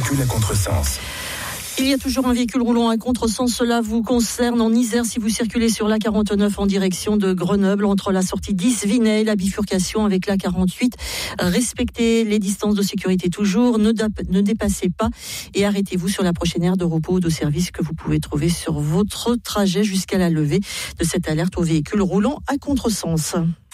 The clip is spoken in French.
véhicule à contresens. Il y a toujours un véhicule roulant à contresens. Cela vous concerne en Isère si vous circulez sur l'A49 en direction de Grenoble entre la sortie d'Isvinay et la bifurcation avec l'A48. Respectez les distances de sécurité toujours, ne dépassez pas et arrêtez-vous sur la prochaine aire de repos ou de service que vous pouvez trouver sur votre trajet jusqu'à la levée de cette alerte aux véhicules roulant à contresens.